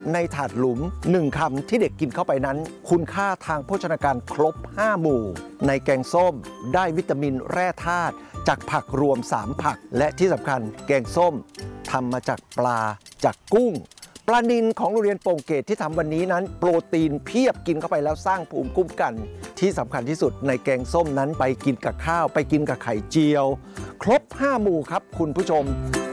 ในถาดหลุม1คำที่เด็กกินเข้าไปนั้นคุณค่าทางโภชนาการครบ5หมู่ในแกงส้มได้วิตามินแร่ธาตุจากผักรวม3ผักและที่สำคัญแกงส้มทำมาจากปลาจากกุ้งปลานิลของโรงเรียนโป่งเกตที่ทำวันนี้นั้นโปรตีนเพียบกินเข้าไปแล้วสร้างภูมิคุ้มกันที่สำคัญที่สุดในแกงส้มนั้นไปกินกับข้าวไปกินกับไข่เจียวครบ5หมู่ครับคุณผู้ชม